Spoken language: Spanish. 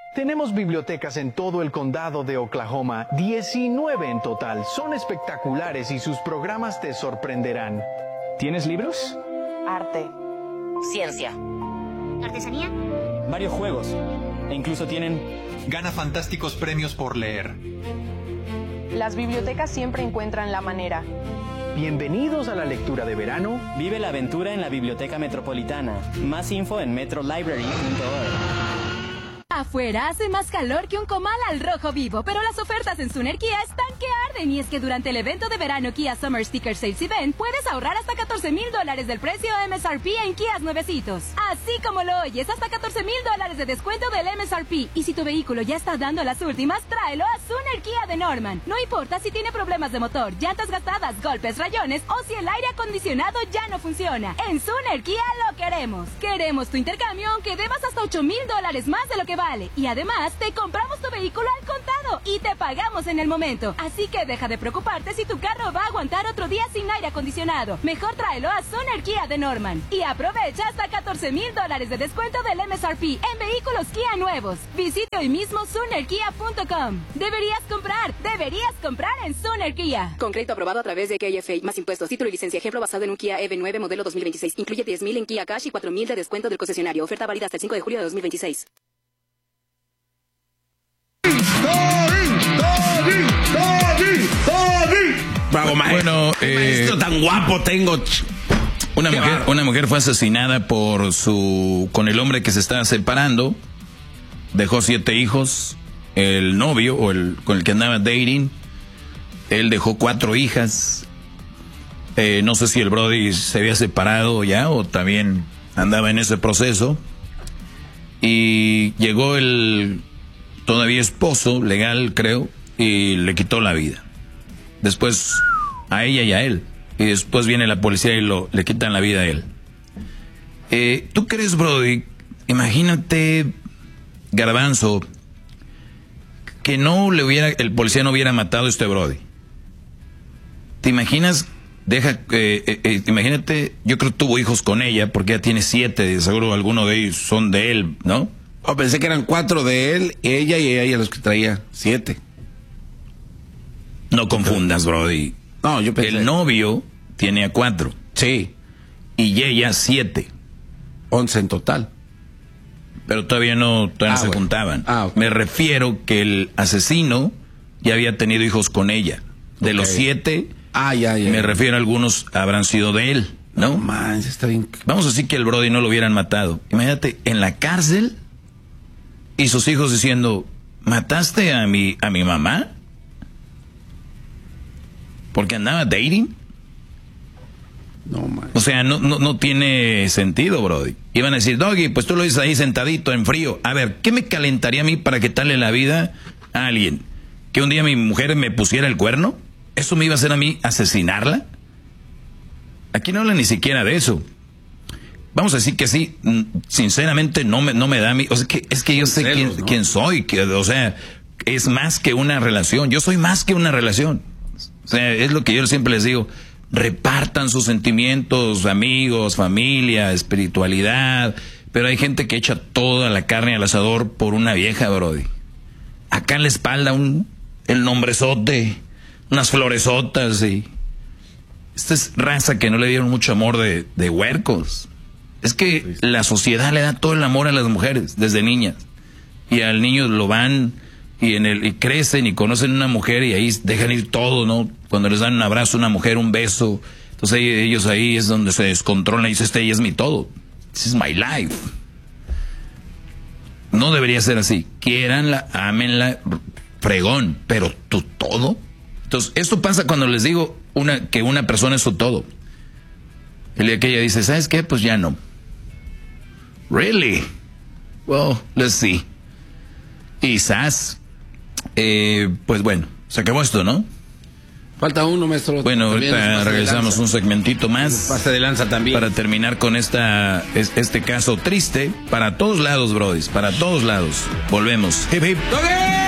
Tenemos bibliotecas en todo el condado de Oklahoma, 19 en total. Son espectaculares y sus programas te sorprenderán. ¿Tienes libros? Arte. Ciencia. ¿Artesanía? Varios juegos. E incluso tienen... Gana fantásticos premios por leer. Las bibliotecas siempre encuentran la manera. Bienvenidos a la lectura de verano. Vive la aventura en la Biblioteca Metropolitana. Más info en metrolibrary.org. Afuera hace más calor que un comal al rojo vivo, pero las ofertas en Suner Kia están que arden. Y es que durante el evento de verano Kia Summer Sticker Sales Event puedes ahorrar hasta $14,000 del precio MSRP en Kias nuevecitos. Así como lo oyes, hasta $14,000 de descuento del MSRP. Y si tu vehículo ya está dando las últimas, tráelo a Suner Kia de Norman. No importa si tiene problemas de motor, llantas gastadas, golpes, rayones o si el aire acondicionado ya no funciona. En Suner Kia lo queremos. Queremos tu intercambio aunque debas hasta $8,000 más de lo que vale. Y además, te compramos tu vehículo al contado y te pagamos en el momento. Así que deja de preocuparte si tu carro va a aguantar otro día sin aire acondicionado. Mejor tráelo a Suner Kia de Norman. Y aprovecha hasta $14,000 de descuento del MSRP en vehículos Kia nuevos. Visite hoy mismo sunerkia.com. Deberías comprar en Suner Kia. Con crédito aprobado a través de KFA, más impuestos, título y licencia. Ejemplo basado en un Kia EV9 modelo 2026. Incluye $10,000 en Kia Cash y $4,000 de descuento del concesionario. Oferta válida hasta el 5 de julio de 2026. Bravo, maestro. Bueno, maestro tan guapo tengo. Una mujer fue asesinada con el hombre que se estaba separando. Dejó 7 hijos. El novio con el que andaba dating, él dejó 4 hijas. No sé si el brody se había separado ya o también andaba en ese proceso. Y llegó el todavía esposo legal, creo, y le quitó la vida. Después a ella y a él. Y después viene la policía y le quitan la vida a él. ¿Tú crees, brody? Imagínate, Garbanzo, que el policía no hubiera matado a este brody. ¿Te imaginas? Imagínate, yo creo que tuvo hijos con ella, porque ella tiene 7, de seguro algunos de ellos son de él, ¿no? Oh, pensé que eran 4 de él, ella los que traía 7. No confundas, brody. No, yo pensé. El novio tiene a 4. Sí. Y ella 7. 11 en total. Pero todavía no se juntaban. Okay. Me refiero que el asesino ya había tenido hijos con ella. De los 7, me refiero a algunos habrán sido de él, ¿no? No man, está bien. Vamos a decir que el brody no lo hubieran matado. Imagínate, en la cárcel y sus hijos diciendo, ¿mataste a mi mamá? Porque andaba dating. No, man. O sea, no tiene sentido, brody. Iban a decir, Doggy, pues tú lo dices ahí sentadito en frío. A ver, ¿qué me calentaría a mí para quitarle la vida a alguien? ¿Que un día mi mujer me pusiera el cuerno? ¿Eso me iba a hacer a mí asesinarla? Aquí no habla ni siquiera de eso. Vamos a decir que sí, sinceramente no me da a mí. O sea, es que yo sé quién soy. O sea, es más que una relación. Yo soy más que una relación. O sea, es lo que yo siempre les digo. Repartan sus sentimientos, amigos, familia, espiritualidad. Pero hay gente que echa toda la carne al asador por una vieja, brody. Acá en la espalda el nombrezote, unas floresotas y... Esta es raza que no le dieron mucho amor de huercos. Es que la sociedad le da todo el amor a las mujeres desde niñas. Y al niño lo van y crecen y conocen una mujer y ahí dejan ir todo, ¿no? Cuando les dan un abrazo a una mujer, un beso. Entonces ellos ahí es donde se descontrolan y dicen, ella es mi todo. This is my life. No debería ser así. Quiéranla, ámenla, fregón. Pero tu todo. Entonces, esto pasa cuando les digo que una persona es su todo. El día que ella dice, ¿sabes qué? Pues ya no. Really? Well, let's see. Quizás, pues bueno, se acabó esto, ¿no? Falta uno, maestro. Bueno, ahorita regresamos un segmentito más. Pase de lanza también. Para terminar con este caso triste. Para todos lados, brodis. Para todos lados. Volvemos. Hip, hip. ¡Toque!